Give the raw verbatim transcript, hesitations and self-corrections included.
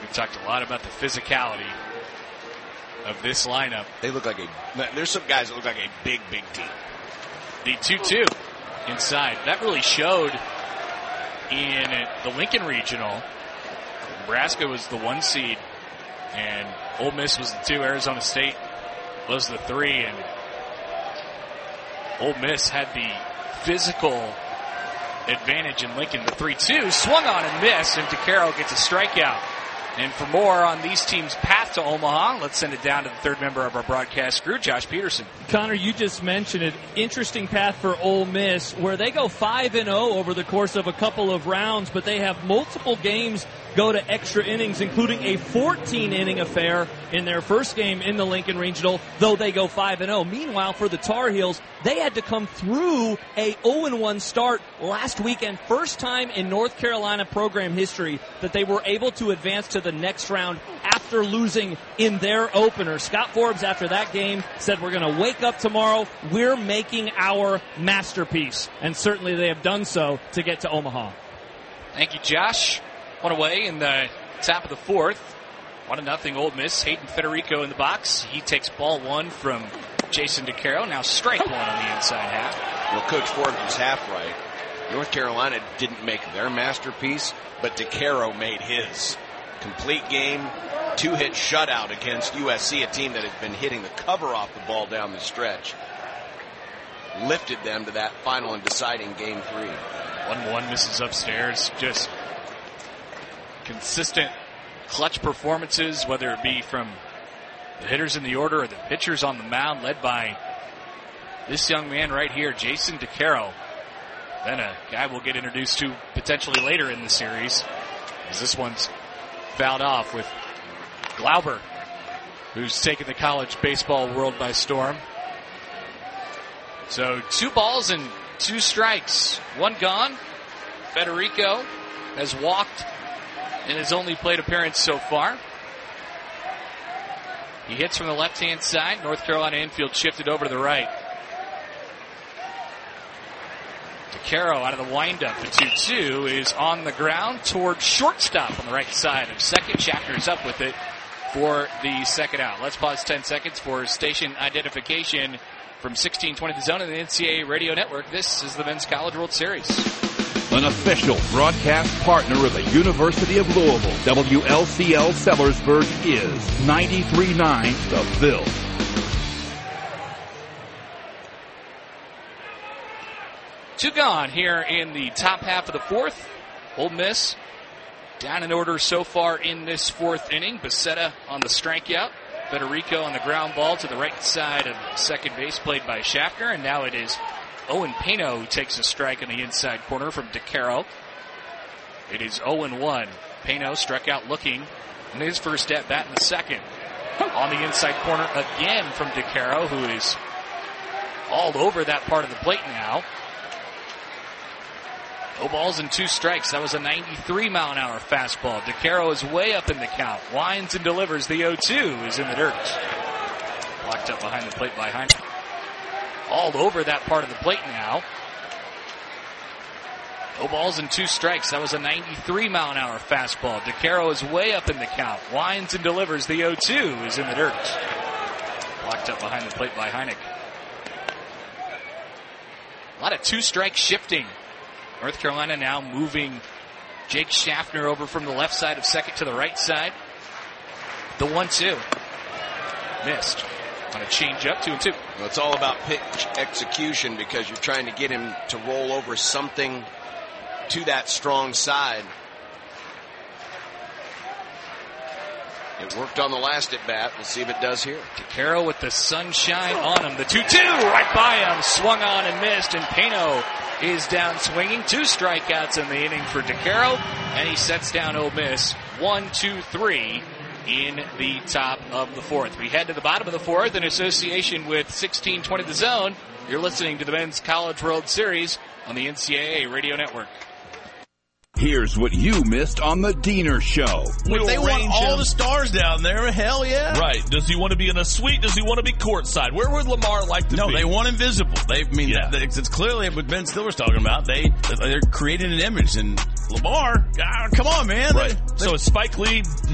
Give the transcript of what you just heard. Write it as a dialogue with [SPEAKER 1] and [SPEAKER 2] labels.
[SPEAKER 1] talked a lot about the physicality of this lineup.
[SPEAKER 2] They look like a, there's some guys that look like a big, big team.
[SPEAKER 1] The two two inside. That really showed in the Lincoln Regional. Nebraska was the one seed, and Ole Miss was the two. Arizona State was the three, and Ole Miss had the physical advantage in Lincoln. The three two swung on and missed, and DeCaro gets a strikeout. And for more on these teams' path to Omaha, let's send it down to the third member of our broadcast crew, Josh Peterson.
[SPEAKER 3] Connor, you just mentioned it. Interesting path for Ole Miss, where they go five and oh over the course of a couple of rounds, but they have multiple games go to extra innings, including a fourteen-inning affair in their first game in the Lincoln Regional, though they go five and oh. Meanwhile, for the Tar Heels, they had to come through a oh and one start last weekend. First time in North Carolina program history that they were able to advance to the next round after losing in their opener. Scott Forbes, after that game, said, we're going to wake up tomorrow. We're making our masterpiece. And certainly they have done so to get to Omaha.
[SPEAKER 1] Thank you, Josh. One away in the top of the fourth. One to nothing Ole Miss. Hayden Federico in the box. He takes ball one from Jason DeCaro. Now strike one on the inside half.
[SPEAKER 2] Well, Coach Forbes was half right. North Carolina didn't make their masterpiece, but DeCaro made his. Complete game, two-hit shutout against U S C, a team that has been hitting the cover off the ball down the stretch. Lifted them to that final and deciding game three.
[SPEAKER 1] one one misses upstairs. Just consistent clutch performances, whether it be from the hitters in the order or the pitchers on the mound, led by this young man right here, Jason DeCaro. Then a guy we'll get introduced to potentially later in the series, as this one's fouled off with Glauber, who's taken the college baseball world by storm. So two balls and two strikes. One gone. Federico has walked in his only plate appearance so far. He hits from the left-hand side. North Carolina infield shifted over to the right. DeCaro out of the windup. The two two is on the ground toward shortstop on the right side of second. Schaffner's up with it for the second out. Let's pause ten seconds for station identification from sixteen twenty The Zone and the N C double A Radio Network. This is the Men's College World Series.
[SPEAKER 4] An official broadcast partner of the University of Louisville, W L C L Sellersburg is ninety-three point nine The Ville.
[SPEAKER 1] Two gone here in the top half of the fourth. Ole Miss down in order so far in this fourth inning. Becerra on the strikeout. Federico on the ground ball to the right side of second base, played by Schaffner. And now it is Owen Pano who takes a strike in the inside corner from DeCaro. It is oh and one. Pano struck out looking in his first at bat in the second. On the inside corner again from DeCaro, who is all over that part of the plate now. No balls and two strikes. That was a ninety-three mile an hour fastball. DeCaro is way up in the count. Winds and delivers. The oh two is in the dirt. Blocked up behind the plate by Heinrich. All over that part of the plate now. No balls and two strikes. That was a ninety-three mile an hour fastball. DeCaro is way up in the count. Winds and delivers. The oh two is in the dirt. Blocked up behind the plate by Heinrich. A lot of two-strike shifting. North Carolina now moving Jake Schaffner over from the left side of second to the right side. The one two. Missed. On a change up, two and two.
[SPEAKER 2] Well, it's all about pitch execution because you're trying to get him to roll over something to that strong side. It worked on the last at bat. We'll see if it does here.
[SPEAKER 1] DeCaro with the sunshine on him. The two two right by him. Swung on and missed, and Pano is down swinging. Two strikeouts in the inning for DeCaro, and he sets down Ole Miss. One, two, three in the top of the fourth. We head to the bottom of the fourth in association with sixteen twenty The Zone. You're listening to the Men's College World Series on the N C double A Radio Network.
[SPEAKER 4] Here's what you missed on the Diener Show.
[SPEAKER 5] If they want all the stars down there, hell yeah.
[SPEAKER 6] Right. Does he want to be in a suite? Does he want to be courtside? Where would Lamar like to
[SPEAKER 5] no,
[SPEAKER 6] be?
[SPEAKER 5] No, they want invisible. They I mean, yeah. it's, it's clearly what Ben Stiller's talking about. They, they're creating an image. And Lamar, ah, come on, man.
[SPEAKER 6] Right.
[SPEAKER 5] They,
[SPEAKER 6] so is Spike Lee